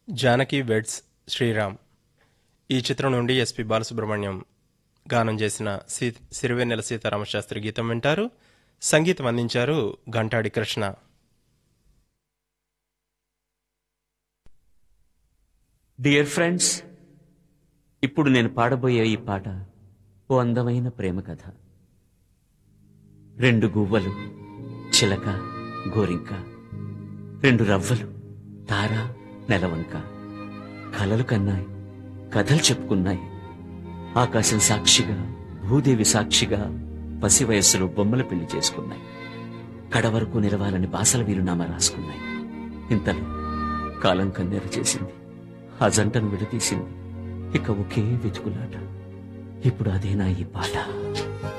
Janaki weds Sriram. ఈ చిత్రం నుండి ఎస్పి బాలసుబ్రహ్మణ్యం గానం చేసిన సిరివెన్నెల సీతారామశాస్త్రి గీతం వింటారు. సంగీతం అందించారు ఘంటాడి కృష్ణ. డియర్ ఫ్రెండ్స్, ఇప్పుడు నేను పాడబోయే ఈ పాట ఓ అందమైన ప్రేమ కథ. రెండు గువ్వలు, చిలక, గోరింక, రెండు రవ్వలు, తార, నెలవంక కలలు కన్నాయి, కథలు చెప్పుకున్నాయి. ఆకాశం సాక్షిగా, భూదేవి సాక్షిగా పసి వయస్సులో బొమ్మల పెళ్లి చేసుకున్నాయి. కడవరకు నిలవాలని బాసల వీరునామా రాసుకున్నాయి. ఇంతలో కాలం కన్నెర చేసింది, ఆ జంటను విడదీసింది. ఇక ఒకే వెతుకులాట. ఇప్పుడు అదేనా ఈ పాట.